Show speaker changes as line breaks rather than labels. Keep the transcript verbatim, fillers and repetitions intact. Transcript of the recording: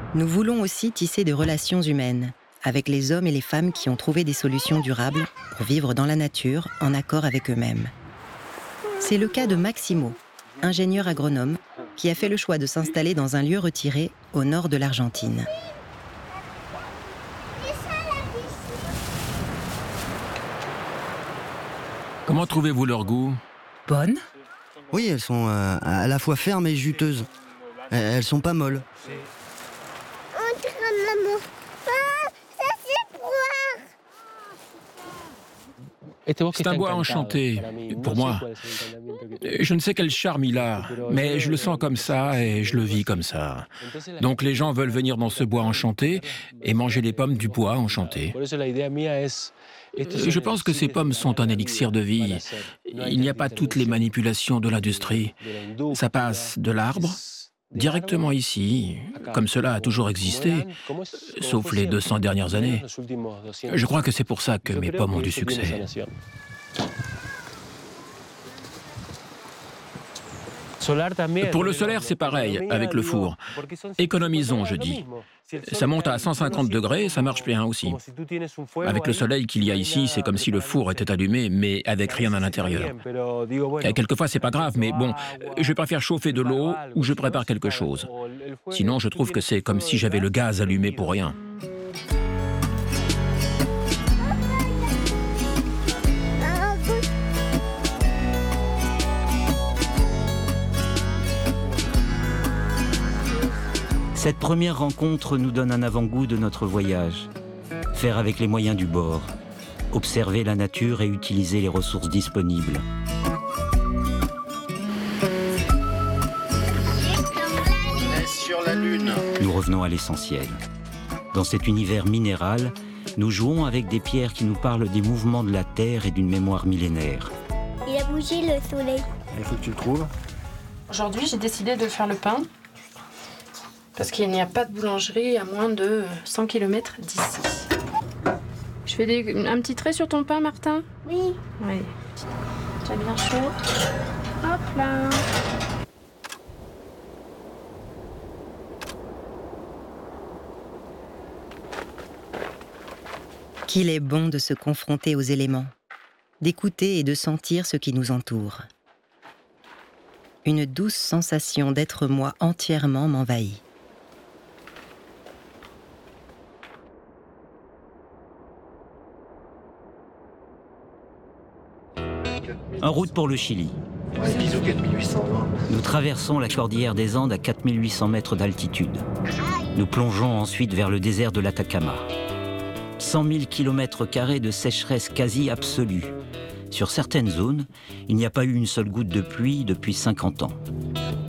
Nous voulons aussi tisser des relations humaines avec les hommes et les femmes qui ont trouvé des solutions durables pour vivre dans la nature en accord avec eux-mêmes. C'est le cas de Maximo, ingénieur agronome, qui a fait le choix de s'installer dans un lieu retiré au nord de l'Argentine.
Comment trouvez-vous leur goût ?
Bonnes ?
Oui, elles sont euh, à la fois fermes et juteuses. Elles sont pas molles.
C'est un bois enchanté, pour moi. Je ne sais quel charme il a, mais je le sens comme ça et je le vis comme ça. Donc les gens veulent venir dans ce bois enchanté et manger les pommes du bois enchanté. Je pense que ces pommes sont un élixir de vie. Il n'y a pas toutes les manipulations de l'industrie. Ça passe de l'arbre directement ici, comme cela a toujours existé, sauf les deux cents dernières années. Je crois que c'est pour ça que mes pommes ont du succès. Pour le solaire, c'est pareil, avec le four. Économisons, je dis. Ça monte à cent cinquante degrés, ça marche bien aussi. Avec le soleil qu'il y a ici, c'est comme si le four était allumé, mais avec rien à l'intérieur. Quelquefois, c'est pas grave, mais bon, je préfère chauffer de l'eau ou je prépare quelque chose. Sinon, je trouve que c'est comme si j'avais le gaz allumé pour rien.
Cette première rencontre nous donne un avant-goût de notre voyage. Faire avec les moyens du bord. Observer la nature et utiliser les ressources disponibles.
Sur la Lune.
Nous revenons à l'essentiel. Dans cet univers minéral, nous jouons avec des pierres qui nous parlent des mouvements de la Terre et d'une mémoire millénaire.
Il a bougé le soleil.
Il faut que tu le trouves.
Aujourd'hui, j'ai décidé de faire le pain. Parce qu'il n'y a pas de boulangerie à moins de cent kilomètres d'ici. Je fais des, un petit trait sur ton pain, Martin ?
Oui.
Oui. Tu as bien chaud. Hop là.
Qu'il est bon de se confronter aux éléments, d'écouter et de sentir ce qui nous entoure. Une douce sensation d'être moi entièrement m'envahit.
En route pour le Chili.
Bisous quatre mille huit cent vingt.
Nous traversons la cordillère des Andes à quatre mille huit cents mètres d'altitude. Nous plongeons ensuite vers le désert de l'Atacama. cent mille kilomètres carrés de sécheresse quasi absolue. Sur certaines zones, il n'y a pas eu une seule goutte de pluie depuis cinquante ans.